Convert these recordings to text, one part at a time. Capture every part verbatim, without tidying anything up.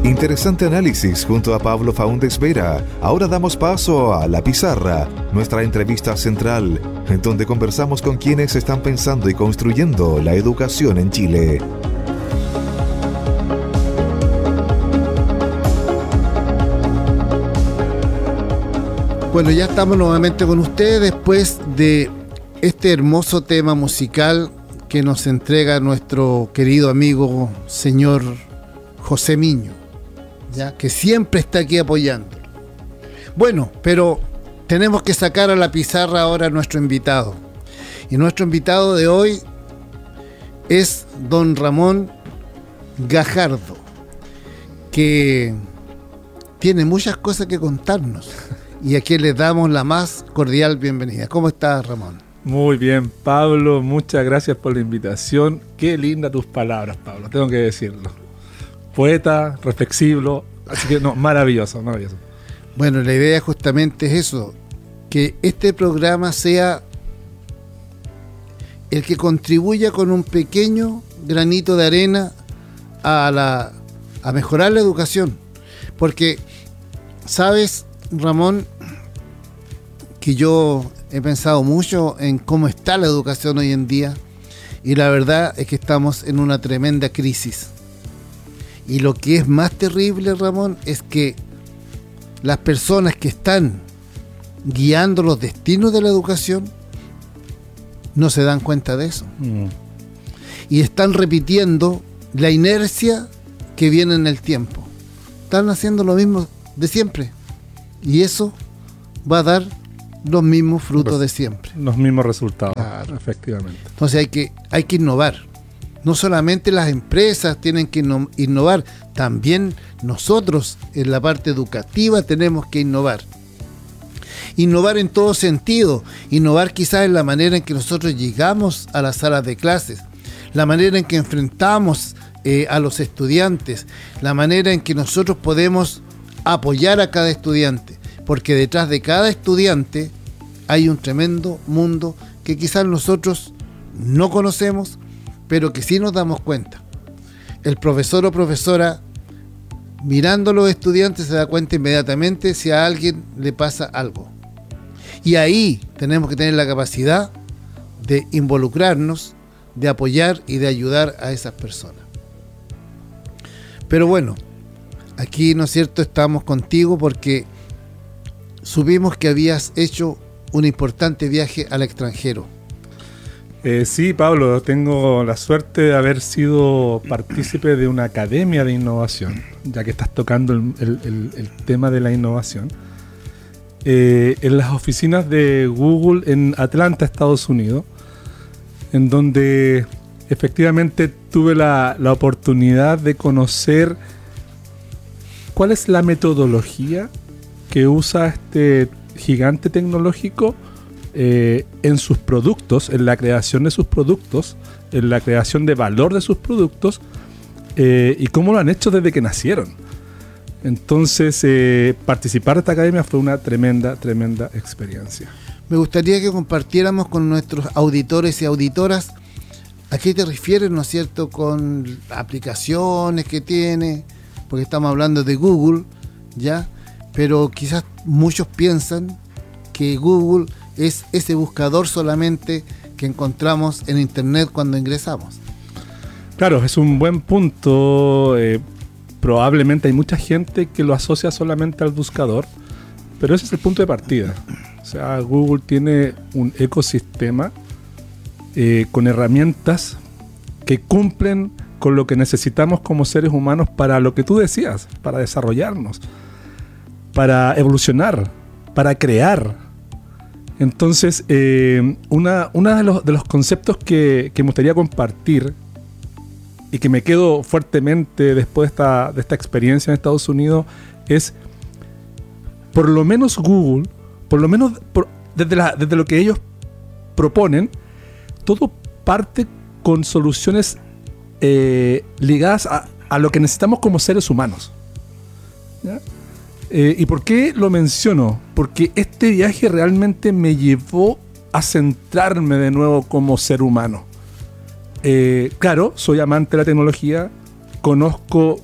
Interesante análisis junto a Pablo Faúndez Vera. Ahora damos paso a La Pizarra, nuestra entrevista central, en donde conversamos con quienes están pensando y construyendo la educación en Chile. Bueno, ya estamos nuevamente con ustedes después de este hermoso tema musical que nos entrega nuestro querido amigo señor José Miño, ya que siempre está aquí apoyando. Bueno, pero tenemos que sacar a la pizarra ahora a nuestro invitado. Y nuestro invitado de hoy es don Ramón Gajardo, que tiene muchas cosas que contarnos y a quien le damos la más cordial bienvenida. ¿Cómo estás, Ramón? Muy bien, Pablo, muchas gracias por la invitación. Qué lindas tus palabras, Pablo, tengo que decirlo. Poeta, reflexivo, así que no, maravilloso, maravilloso. Bueno, la idea justamente es eso, que este programa sea el que contribuya con un pequeño granito de arena a, la, a mejorar la educación. Porque, ¿sabes, Ramón, que yo he pensado mucho en cómo está la educación hoy en día? Y la verdad es que estamos en una tremenda crisis. Y lo que es más terrible, Ramón, es que las personas que están guiando los destinos de la educación no se dan cuenta de eso. Mm. Y están repitiendo la inercia que viene en el tiempo. Están haciendo lo mismo de siempre. Y eso va a dar los mismos frutos de siempre. Los mismos resultados, claro. Efectivamente. Entonces hay que, hay que innovar. No solamente las empresas tienen que innovar, también nosotros en la parte educativa tenemos que innovar. Innovar en todo sentido, innovar quizás en la manera en que nosotros llegamos a las salas de clases, la manera en que enfrentamos eh, a los estudiantes, la manera en que nosotros podemos apoyar a cada estudiante, porque detrás de cada estudiante hay un tremendo mundo que quizás nosotros no conocemos, pero que sí nos damos cuenta. El profesor o profesora, mirando a los estudiantes, se da cuenta inmediatamente si a alguien le pasa algo. Y ahí tenemos que tener la capacidad de involucrarnos, de apoyar y de ayudar a esas personas. Pero bueno, aquí, ¿no es cierto?, estamos contigo porque supimos que habías hecho un importante viaje al extranjero. Eh, sí, Pablo, tengo la suerte de haber sido partícipe de una academia de innovación, ya que estás tocando el, el, el, el tema de la innovación, eh, en las oficinas de Google en Atlanta, Estados Unidos, en donde efectivamente tuve la, la oportunidad de conocer cuál es la metodología que usa este gigante tecnológico Eh, en sus productos, en la creación de sus productos, en la creación de valor de sus productos, eh, y cómo lo han hecho desde que nacieron. Entonces, eh, participar de esta academia fue una tremenda, tremenda experiencia. Me gustaría que compartiéramos con nuestros auditores y auditoras a qué te refieres, ¿no es cierto?, con aplicaciones que tiene, porque estamos hablando de Google, ¿ya? Pero quizás muchos piensan que Google es ese buscador solamente que encontramos en internet cuando ingresamos. Claro, es un buen punto. Eh, probablemente hay mucha gente que lo asocia solamente al buscador, pero ese es el punto de partida. O sea, Google tiene un ecosistema eh, con herramientas que cumplen con lo que necesitamos como seres humanos para lo que tú decías, para desarrollarnos, para evolucionar, para crear. Entonces, eh, una, una de, los, de los conceptos que, que me gustaría compartir y que me quedo fuertemente después de esta, de esta experiencia en Estados Unidos es, por lo menos Google, por lo menos por, desde, la, desde lo que ellos proponen, todo parte con soluciones eh, ligadas a, a lo que necesitamos como seres humanos, ¿ya? Eh, ¿Y por qué lo menciono? Porque este viaje realmente me llevó a centrarme de nuevo como ser humano. Eh, claro, soy amante de la tecnología, conozco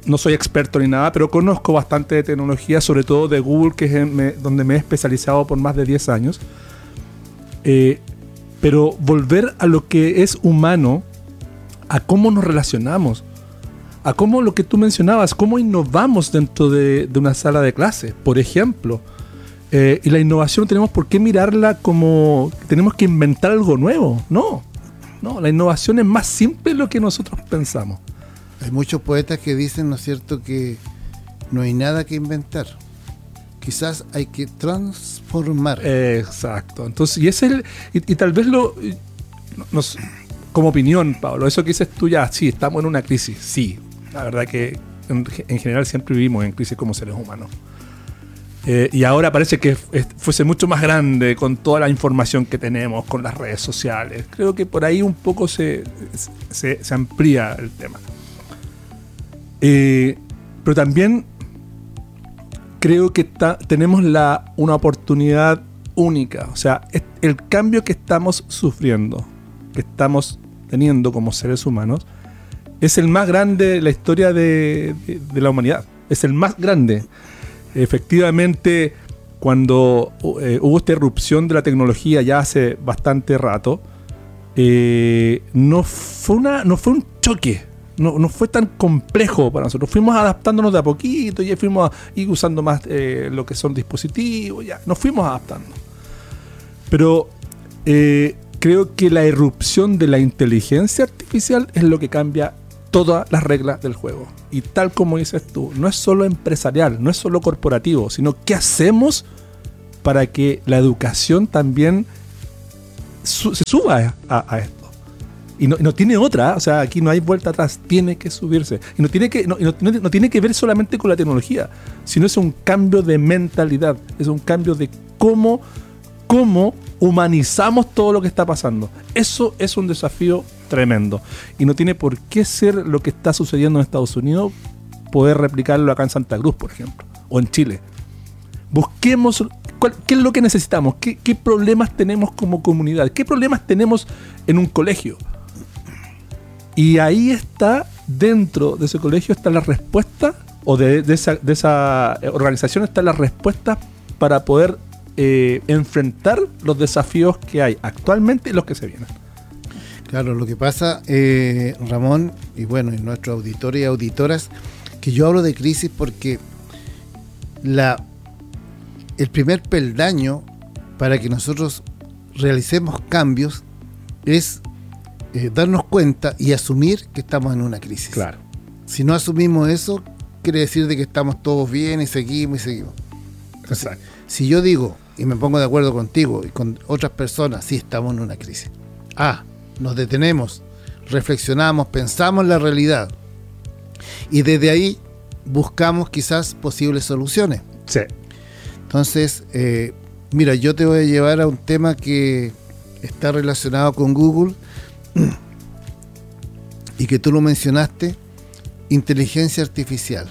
no soy experto ni nada, pero conozco bastante de tecnología, sobre todo de Google, que es en, me, donde me he especializado por más de diez años. Eh, pero volver a lo que es humano, a cómo nos relacionamos, a cómo lo que tú mencionabas, cómo innovamos dentro de, de una sala de clase, por ejemplo. Eh, y la innovación no tenemos por qué mirarla como tenemos que inventar algo nuevo. No, no, la innovación es más simple de lo que nosotros pensamos. Hay muchos poetas que dicen, ¿no es cierto?, que no hay nada que inventar. Quizás hay que transformar. Eh, exacto. Entonces, y es el. Y, y tal vez lo. Nos, como opinión, Pablo, eso que dices tú ya, sí, estamos en una crisis. Sí. La verdad que en, en general siempre vivimos en crisis como seres humanos. Eh, y ahora parece que f- fuese mucho más grande con toda la información que tenemos, con las redes sociales. Creo que por ahí un poco se, se, se amplía el tema. Eh, pero también creo que ta, tenemos la, una oportunidad única. O sea, es, el cambio que estamos sufriendo, que estamos teniendo como seres humanos, es el más grande de la historia de, de, de la humanidad. Es el más grande. Efectivamente, cuando eh, hubo esta irrupción de la tecnología ya hace bastante rato, eh, no, fue una, no fue un choque. No, no fue tan complejo para nosotros. Fuimos adaptándonos de a poquito, ya fuimos a ir usando más eh, lo que son dispositivos, ya nos fuimos adaptando. Pero eh, creo que la irrupción de la inteligencia artificial es lo que cambia todas las reglas del juego. Y tal como dices tú, no es solo empresarial, no es solo corporativo, sino qué hacemos para que la educación también su- se suba a, a esto. Y no, no tiene otra, o sea, aquí no hay vuelta atrás, tiene que subirse. Y no tiene que, no, no, no tiene que ver solamente con la tecnología, sino es un cambio de mentalidad, es un cambio de cómo, cómo humanizamos todo lo que está pasando. Eso es un desafío tremendo. Y no tiene por qué ser lo que está sucediendo en Estados Unidos, poder replicarlo acá en Santa Cruz, por ejemplo, o en Chile. Busquemos cuál, qué es lo que necesitamos, qué, qué problemas tenemos como comunidad, qué problemas tenemos en un colegio. Y ahí está, dentro de ese colegio está la respuesta, o de, de, esa, de esa organización está la respuesta para poder eh, enfrentar los desafíos que hay actualmente y los que se vienen. Claro, lo que pasa, eh, Ramón, y bueno, y nuestros auditores y auditoras, que yo hablo de crisis porque la, el primer peldaño para que nosotros realicemos cambios es Eh, darnos cuenta y asumir que estamos en una crisis. Claro. Si no asumimos eso, quiere decir de que estamos todos bien y seguimos y seguimos. Entonces, Exacto. si yo digo, y me pongo de acuerdo contigo y con otras personas, sí estamos en una crisis. Ah, nos detenemos, reflexionamos, pensamos en la realidad y desde ahí buscamos quizás posibles soluciones. Sí. Entonces, eh, mira, yo te voy a llevar a un tema que está relacionado con Google y que tú lo mencionaste, inteligencia artificial.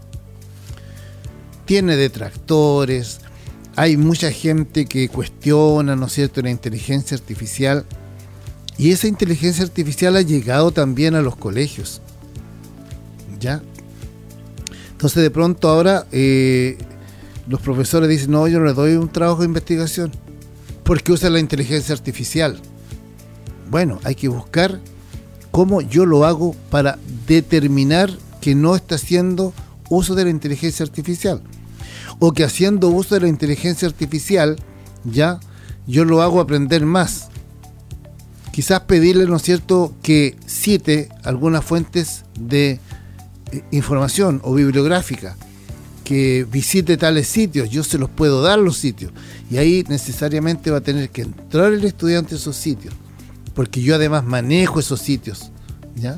Tiene detractores, hay mucha gente que cuestiona, ¿no es cierto?, la inteligencia artificial, y esa inteligencia artificial ha llegado también a los colegios, ¿ya? Entonces de pronto ahora eh, los profesores dicen, no, yo no le doy un trabajo de investigación porque usa la inteligencia artificial. Bueno, hay que buscar cómo yo lo hago para determinar que no está haciendo uso de la inteligencia artificial. O que haciendo uso de la inteligencia artificial, ya, yo lo hago aprender más. Quizás pedirle, ¿no es cierto?, que cite algunas fuentes de eh, información o bibliográfica, que visite tales sitios, yo se los puedo dar los sitios. Y ahí necesariamente va a tener que entrar el estudiante a esos sitios, porque yo además manejo esos sitios, ¿ya?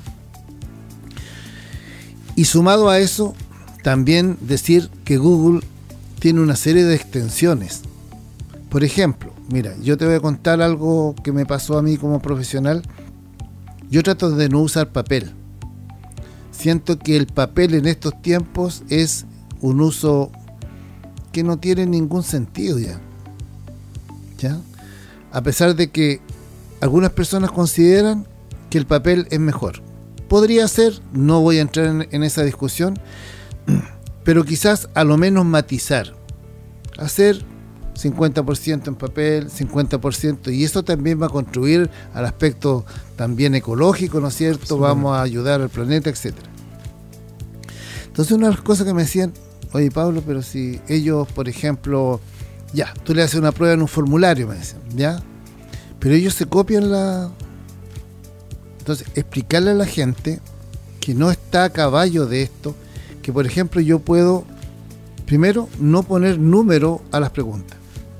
Y sumado a eso, también decir que Google tiene una serie de extensiones. Por ejemplo, mira, yo te voy a contar algo que me pasó a mí como profesional. Yo trato de no usar papel. Siento que el papel en estos tiempos es un uso que no tiene ningún sentido ya. ¿Ya? A pesar de que algunas personas consideran que el papel es mejor. podría ser, no voy a entrar en, en esa discusión, pero quizás a lo menos matizar, hacer cincuenta por ciento en papel, cincuenta por ciento, y eso también va a contribuir al aspecto también ecológico, ¿no es cierto? Sí. Vamos a ayudar al planeta, etcétera. Entonces, una de las cosas que me decían, oye Pablo, pero si ellos, por ejemplo, ya, tú le haces una prueba en un formulario, me decían, ya, pero ellos se copian la... Entonces, explicarle a la gente que no está a caballo de esto, que por ejemplo yo puedo, primero, no poner número a las preguntas.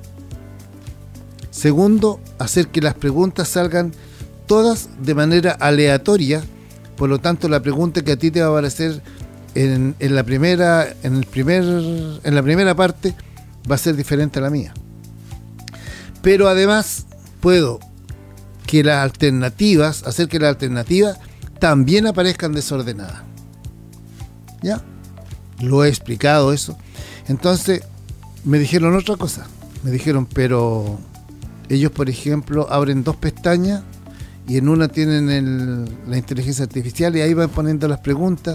Segundo, hacer que las preguntas salgan todas de manera aleatoria, por lo tanto la pregunta que a ti te va a aparecer en, en la primera, en el primer, en la primera parte va a ser diferente a la mía. Pero además puedo que las alternativas, hacer que las alternativas también aparezcan desordenadas. ¿Ya? Lo he explicado eso. Entonces me dijeron otra cosa. Me dijeron, pero ellos, por ejemplo, abren dos pestañas y en una tienen el, la inteligencia artificial y ahí van poniendo las preguntas.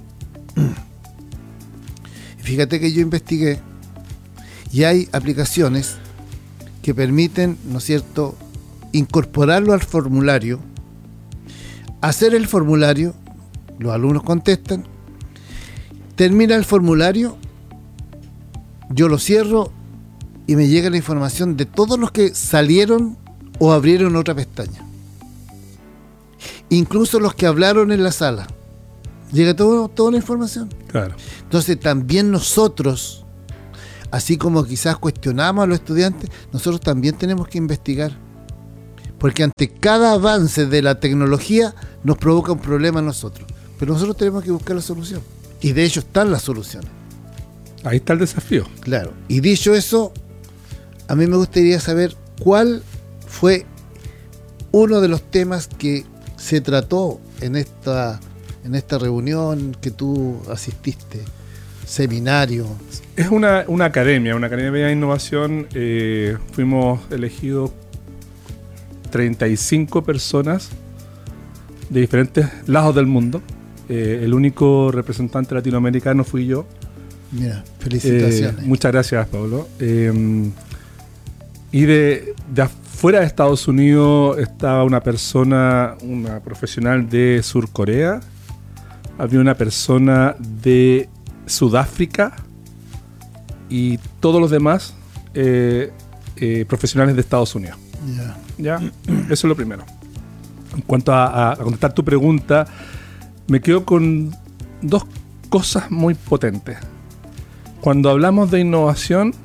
Y fíjate que yo investigué y hay aplicaciones que permiten, ¿no es cierto?, incorporarlo al formulario, hacer el formulario, los alumnos contestan, termina el formulario, yo lo cierro y me llega la información de todos los que salieron o abrieron otra pestaña. Incluso los que hablaron en la sala. Llega todo, toda la información. Claro. Entonces también nosotros, así como quizás cuestionamos a los estudiantes, nosotros también tenemos que investigar. Porque ante cada avance de la tecnología nos provoca un problema a nosotros. Pero nosotros tenemos que buscar la solución. Y de hecho están las soluciones. Ahí está el desafío. Claro. Y dicho eso, a mí me gustaría saber cuál fue uno de los temas que se trató en esta, en esta reunión que tú asististe, seminario. Es una, una academia, una academia de innovación. Eh, fuimos elegidos treinta y cinco personas de diferentes lados del mundo. Eh, el único representante latinoamericano fui yo. Mira, felicitaciones. Eh, muchas gracias, Pablo. Eh, y de, de afuera de Estados Unidos estaba una persona, una profesional de Surcorea, había una persona de Sudáfrica y todos los demás eh, eh, profesionales de Estados Unidos. Yeah. ¿Ya? Eso es lo primero. En cuanto a, a, a contestar tu pregunta, me quedo con dos cosas muy potentes. Cuando hablamos de innovación,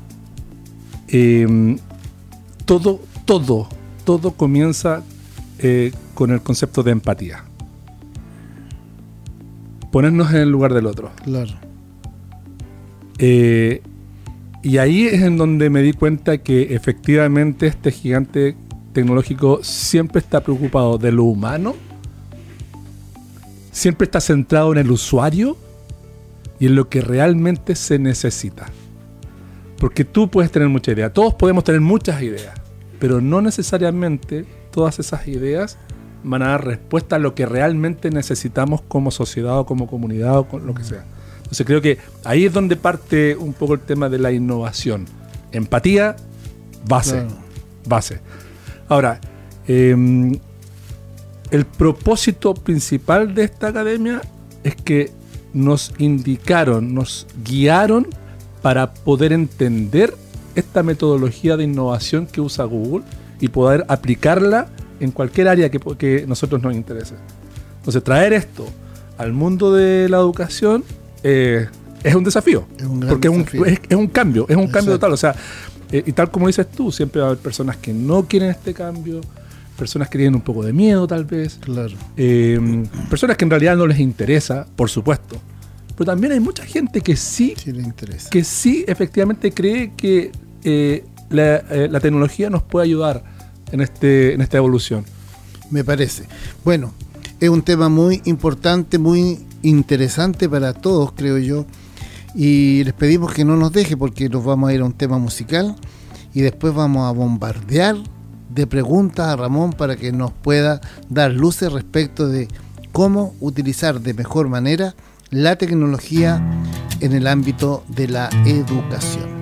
eh, todo, todo, todo comienza eh, con el concepto de empatía. Ponernos en el lugar del otro. Claro. Eh, y ahí es en donde me di cuenta que efectivamente este gigante tecnológico siempre está preocupado de lo humano, siempre está centrado en el usuario y en lo que realmente se necesita. Porque tú puedes tener muchas ideas, todos podemos tener muchas ideas, pero no necesariamente todas esas ideas van a dar respuesta a lo que realmente necesitamos como sociedad o como comunidad o con lo que sea. Entonces creo que ahí es donde parte un poco el tema de la innovación. Empatía, base, claro. base. Ahora, eh, el propósito principal de esta academia es que nos indicaron, nos guiaron para poder entender esta metodología de innovación que usa Google y poder aplicarla en cualquier área que, que nosotros nos interese. Entonces, traer esto al mundo de la educación eh, es un desafío, es un porque desafío. Es, un, es, es un cambio, es un Exacto. cambio total. O sea, eh, y tal como dices tú, siempre va a haber personas que no quieren este cambio, personas que tienen un poco de miedo tal vez, Claro. eh, personas que en realidad no les interesa, por supuesto. Pero también hay mucha gente que sí, Sí le interesa. que sí efectivamente cree que eh, la, eh, la tecnología nos puede ayudar en, este, en esta evolución. Me parece. Bueno, es un tema muy importante, muy interesante para todos, creo yo. Y les pedimos que no nos deje porque nos vamos a ir a un tema musical y después vamos a bombardear de preguntas a Ramón para que nos pueda dar luces respecto de cómo utilizar de mejor manera la tecnología en el ámbito de la educación.